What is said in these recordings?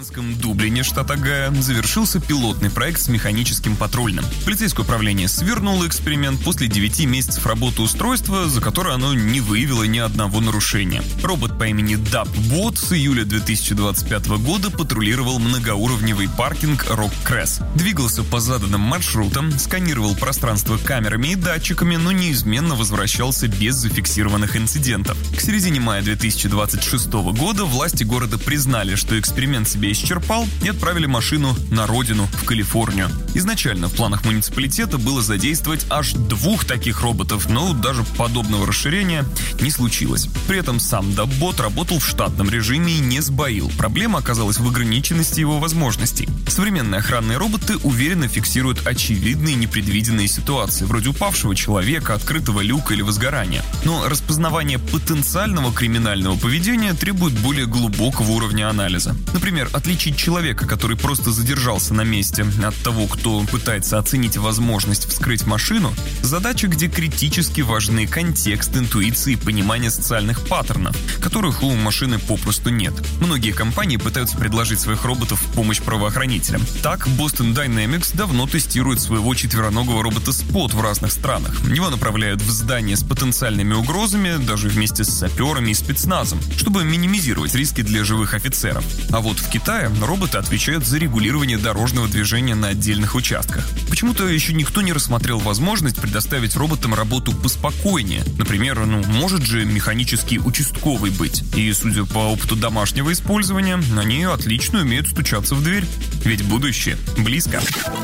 американском Дублине, штат Огайо, завершился пилотный проект с механическим патрульным. Полицейское управление свернуло эксперимент после 9 месяцев работы устройства, за которое оно не выявило ни одного нарушения. Робот по имени DubBot с июля 2025 года патрулировал многоуровневый паркинг Rock Crest. Двигался по заданным маршрутам, сканировал пространство камерами и датчиками, но неизменно возвращался без зафиксированных инцидентов. К середине мая 2026 года власти города признали, что эксперимент себя исчерпал, и отправили машину на родину, в Калифорнию. Изначально в планах муниципалитета было задействовать аж 2 таких роботов, но даже подобного расширения не случилось. При этом сам DubBot работал в штатном режиме и не сбоил. Проблема оказалась в ограниченности его возможностей. Современные охранные роботы уверенно фиксируют очевидные непредвиденные ситуации, вроде упавшего человека, открытого люка или возгорания. Но распознавание потенциального криминального поведения требует более глубокого уровня анализа. Например, отличить человека, который просто задержался на месте, от того, кто пытается оценить возможность вскрыть машину, задача, где критически важны контекст, интуиция и понимание социальных паттернов, которых у машины попросту нет. Многие компании пытаются предложить своих роботов в помощь правоохранителям. Так, Boston Dynamics давно тестирует своего четвероногого робота Spot в разных странах. Его направляют в здания с потенциальными угрозами, даже вместе с саперами и спецназом, чтобы минимизировать риски для живых офицеров. А вот в Китае роботы отвечают за регулирование дорожного движения на отдельных участках. Почему-то еще никто не рассмотрел возможность предоставить роботам работу поспокойнее. Например, может же механический участковый быть. И, судя по опыту домашнего использования, они отлично умеют стучаться в дверь. Ведь будущее близко.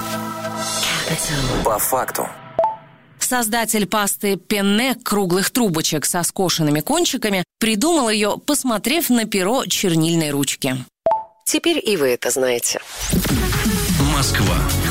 По факту. Создатель пасты пенне круглых трубочек со скошенными кончиками придумал ее, посмотрев на перо чернильной ручки. Теперь и вы это знаете. Москва